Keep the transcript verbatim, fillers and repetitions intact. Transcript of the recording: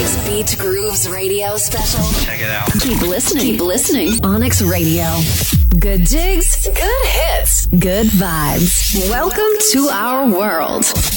Onyx Beat Grooves radio special. Check it out. Keep listening. Keep listening. Onyx Radio. Good jigs, good hits, good vibes. Welcome to our world.